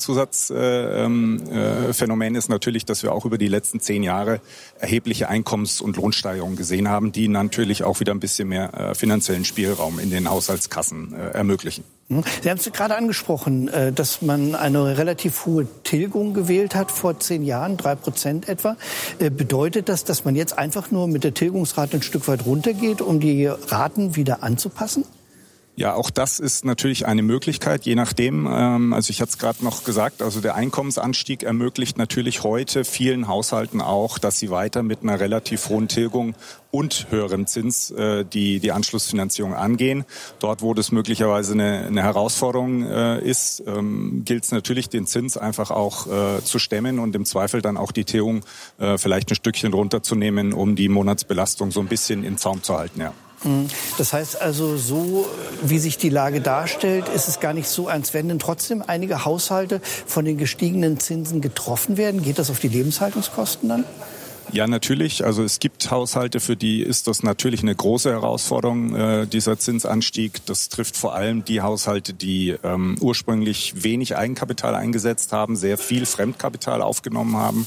Zusatzphänomen ist natürlich, dass wir auch über die letzten 10 Jahre erhebliche Einkommens- und Lohnsteigerungen gesehen haben, die natürlich auch wieder ein bisschen mehr finanziellen Spielraum in den Haushaltskassen ermöglichen. Sie haben es gerade angesprochen, dass man eine relativ hohe Tilgung gewählt hat vor 10 Jahren, 3% etwa. Bedeutet das, dass man jetzt einfach nur mit der Tilgungsrate ein Stück weit runtergeht, um die Raten wieder anzupassen? Ja, auch das ist natürlich eine Möglichkeit, je nachdem. Also ich hatte es gerade noch gesagt, also der Einkommensanstieg ermöglicht natürlich heute vielen Haushalten auch, dass sie weiter mit einer relativ hohen Tilgung und höherem Zins die Anschlussfinanzierung angehen. Dort, wo das möglicherweise eine Herausforderung ist, gilt es natürlich, den Zins einfach auch zu stemmen und im Zweifel dann auch die Tilgung vielleicht ein Stückchen runterzunehmen, um die Monatsbelastung so ein bisschen in Zaum zu halten, ja. Das heißt also, so wie sich die Lage darstellt, ist es gar nicht so, als wenn denn trotzdem einige Haushalte von den gestiegenen Zinsen getroffen werden. Geht das auf die Lebenshaltungskosten dann? Ja, natürlich. Also es gibt Haushalte, für die ist das natürlich eine große Herausforderung, dieser Zinsanstieg. Das trifft vor allem die Haushalte, die ursprünglich wenig Eigenkapital eingesetzt haben, sehr viel Fremdkapital aufgenommen haben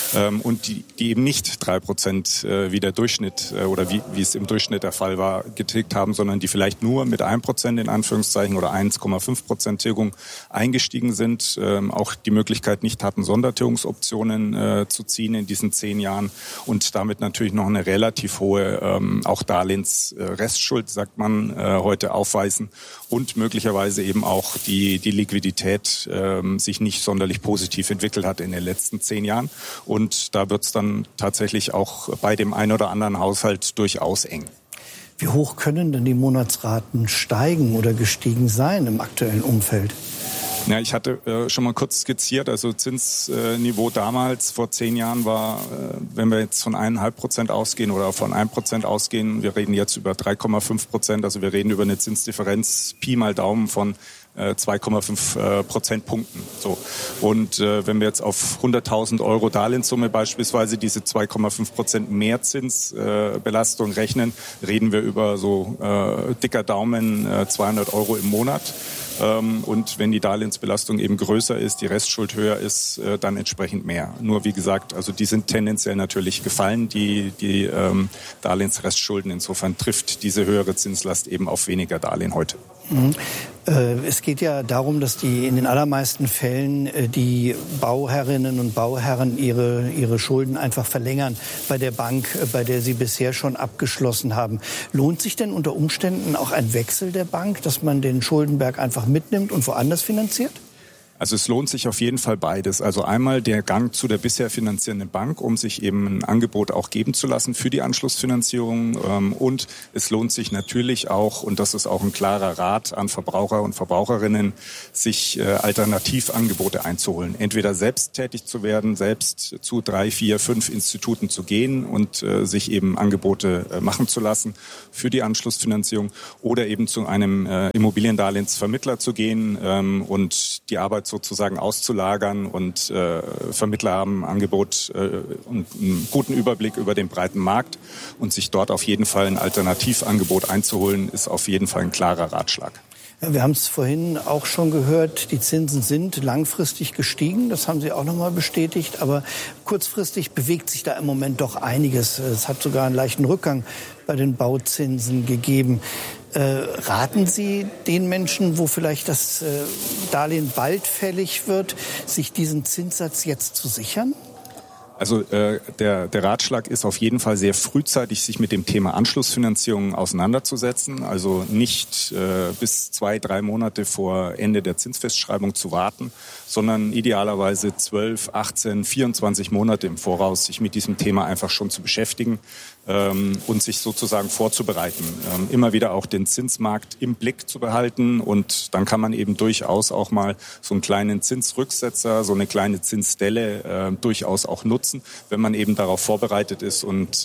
und die eben nicht 3% wie der Durchschnitt oder wie es im Durchschnitt der Fall war, getilgt haben, sondern die vielleicht nur mit 1% in Anführungszeichen oder 1,5% Tilgung eingestiegen sind, auch die Möglichkeit nicht hatten, Sondertilgungsoptionen zu ziehen in diesen 10 Jahren. Und damit natürlich noch eine relativ hohe auch Darlehensrestschuld, sagt man, heute aufweisen und möglicherweise eben auch die Liquidität sich nicht sonderlich positiv entwickelt hat in den letzten 10 Jahren. Und da wird es dann tatsächlich auch bei dem einen oder anderen Haushalt durchaus eng. Wie hoch können denn die Monatsraten steigen oder gestiegen sein im aktuellen Umfeld? Ja, ich hatte schon mal kurz skizziert, also Zinsniveau damals vor 10 Jahren war, wenn wir jetzt von 1,5% ausgehen oder von 1% ausgehen, wir reden jetzt über 3,5%, also wir reden über eine Zinsdifferenz Pi mal Daumen von 2,5 Prozentpunkten. So. Und wenn wir jetzt auf 100.000 € Darlehenssumme beispielsweise diese 2,5% Mehrzinsbelastung rechnen, reden wir über so dicker Daumen 200 € im Monat. Und wenn die Darlehensbelastung eben größer ist, die Restschuld höher ist, dann entsprechend mehr. Nur wie gesagt, also die sind tendenziell natürlich gefallen, die Darlehensrestschulden. Insofern trifft diese höhere Zinslast eben auf weniger Darlehen heute. Es geht ja darum, dass in den allermeisten Fällen die Bauherrinnen und Bauherren ihre Schulden einfach verlängern bei der Bank, bei der sie bisher schon abgeschlossen haben. Lohnt sich denn unter Umständen auch ein Wechsel der Bank, dass man den Schuldenberg einfach mitnimmt und woanders finanziert? Also es lohnt sich auf jeden Fall beides. Also einmal der Gang zu der bisher finanzierenden Bank, um sich eben ein Angebot auch geben zu lassen für die Anschlussfinanzierung. Und es lohnt sich natürlich auch, und das ist auch ein klarer Rat an Verbraucher und Verbraucherinnen, sich Alternativangebote einzuholen. Entweder selbst tätig zu werden, selbst zu 3, 4, 5 Instituten zu gehen und sich eben Angebote machen zu lassen für die Anschlussfinanzierung oder eben zu einem Immobiliendarlehensvermittler zu gehen und die Arbeit sozusagen auszulagern und Vermittler haben ein Angebot und einen guten Überblick über den breiten Markt und sich dort auf jeden Fall ein Alternativangebot einzuholen, ist auf jeden Fall ein klarer Ratschlag. Ja, wir haben es vorhin auch schon gehört, die Zinsen sind langfristig gestiegen, das haben Sie auch noch mal bestätigt, aber kurzfristig bewegt sich da im Moment doch einiges. Es hat sogar einen leichten Rückgang bei den Bauzinsen gegeben. Raten Sie den Menschen, wo vielleicht das Darlehen bald fällig wird, sich diesen Zinssatz jetzt zu sichern? Also der Ratschlag ist auf jeden Fall sehr frühzeitig, sich mit dem Thema Anschlussfinanzierung auseinanderzusetzen. Also nicht bis 2, 3 Monate vor Ende der Zinsfestschreibung zu warten, sondern idealerweise 12, 18, 24 Monate im Voraus sich mit diesem Thema einfach schon zu beschäftigen und sich sozusagen vorzubereiten. Immer wieder auch den Zinsmarkt im Blick zu behalten und dann kann man eben durchaus auch mal so einen kleinen Zinsrücksetzer, so eine kleine Zinsdelle durchaus auch nutzen, wenn man eben darauf vorbereitet ist und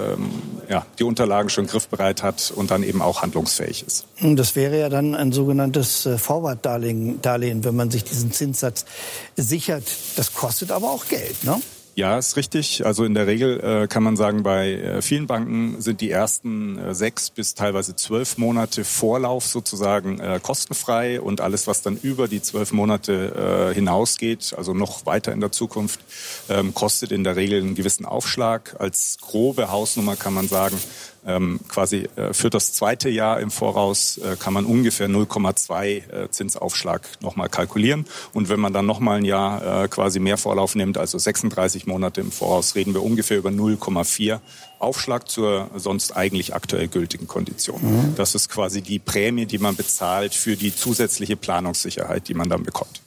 die Unterlagen schon griffbereit hat und dann eben auch handlungsfähig ist. Das wäre ja dann ein sogenanntes Forward-Darlehen, wenn man sich diesen Zinssatz sichert. Das kostet aber auch Geld, ne? Ja, ist richtig. Also in der Regel kann man sagen, bei vielen Banken sind die ersten 6 bis teilweise 12 Monate Vorlauf sozusagen kostenfrei und alles, was dann über die 12 Monate hinausgeht, also noch weiter in der Zukunft, kostet in der Regel einen gewissen Aufschlag. Als grobe Hausnummer kann man sagen, quasi für das zweite Jahr im Voraus kann man ungefähr 0,2 Zinsaufschlag nochmal kalkulieren. Und wenn man dann nochmal ein Jahr quasi mehr Vorlauf nimmt, also 36 Monate im Voraus, reden wir ungefähr über 0,4 Aufschlag zur sonst eigentlich aktuell gültigen Kondition. Mhm. Das ist quasi die Prämie, die man bezahlt für die zusätzliche Planungssicherheit, die man dann bekommt.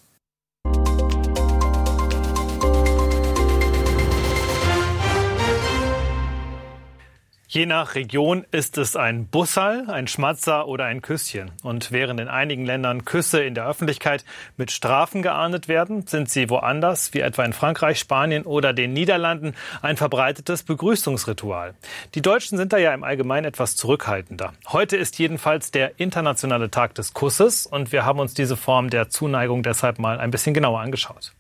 Je nach Region ist es ein Bussal, ein Schmatzer oder ein Küsschen. Und während in einigen Ländern Küsse in der Öffentlichkeit mit Strafen geahndet werden, sind sie woanders, wie etwa in Frankreich, Spanien oder den Niederlanden, ein verbreitetes Begrüßungsritual. Die Deutschen sind da ja im Allgemeinen etwas zurückhaltender. Heute ist jedenfalls der internationale Tag des Kusses und wir haben uns diese Form der Zuneigung deshalb mal ein bisschen genauer angeschaut.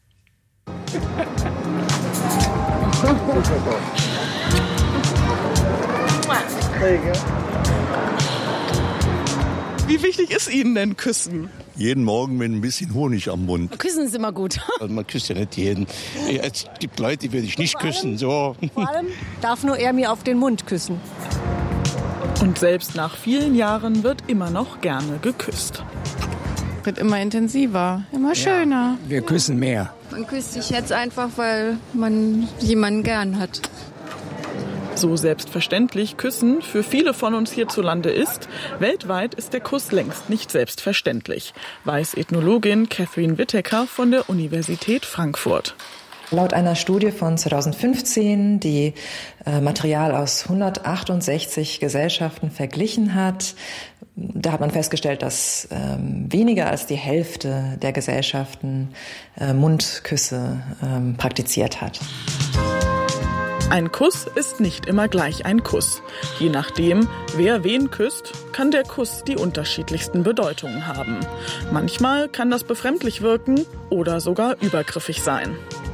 Wie wichtig ist Ihnen denn Küssen? Jeden Morgen mit ein bisschen Honig am Mund. Küssen ist immer gut. Also man küsst ja nicht jeden. Es gibt Leute, die würde ich nicht küssen. So. Vor allem darf nur er mir auf den Mund küssen. Und selbst nach vielen Jahren wird immer noch gerne geküsst. Wird immer intensiver, immer schöner. Ja, wir küssen mehr. Man küsst sich jetzt einfach, weil man jemanden gern hat. So selbstverständlich Küssen für viele von uns hierzulande ist, weltweit ist der Kuss längst nicht selbstverständlich, weiß Ethnologin Catherine Whittaker von der Universität Frankfurt. Laut einer Studie von 2015, die Material aus 168 Gesellschaften verglichen hat, da hat man festgestellt, dass weniger als die Hälfte der Gesellschaften Mundküsse praktiziert hat. Ein Kuss ist nicht immer gleich ein Kuss. Je nachdem, wer wen küsst, kann der Kuss die unterschiedlichsten Bedeutungen haben. Manchmal kann das befremdlich wirken oder sogar übergriffig sein.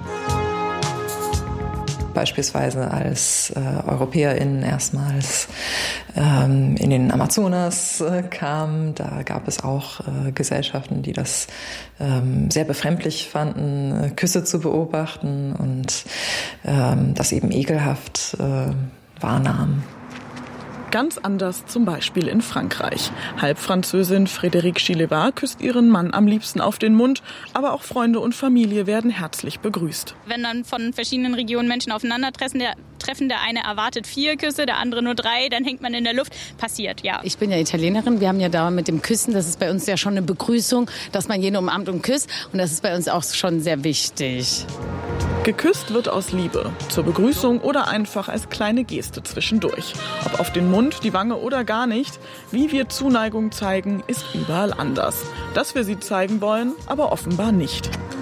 Beispielsweise als EuropäerInnen erstmals in den Amazonas kamen. Da gab es auch Gesellschaften, die das sehr befremdlich fanden, Küsse zu beobachten und das eben ekelhaft wahrnahmen. Ganz anders zum Beispiel in Frankreich. Halbfranzösin Frédérique Chileva küsst ihren Mann am liebsten auf den Mund, aber auch Freunde und Familie werden herzlich begrüßt. Wenn dann von verschiedenen Regionen Menschen aufeinandertreffen, der eine erwartet 4 Küsse, der andere nur 3, dann hängt man in der Luft. Passiert, ja. Ich bin ja Italienerin, wir haben ja da mit dem Küssen, das ist bei uns ja schon eine Begrüßung, dass man jeden umarmt und küsst und das ist bei uns auch schon sehr wichtig. Geküsst wird aus Liebe, zur Begrüßung oder einfach als kleine Geste zwischendurch. Ob auf den Mund, die Wange oder gar nicht, wie wir Zuneigung zeigen, ist überall anders. Dass wir sie zeigen wollen, aber offenbar nicht.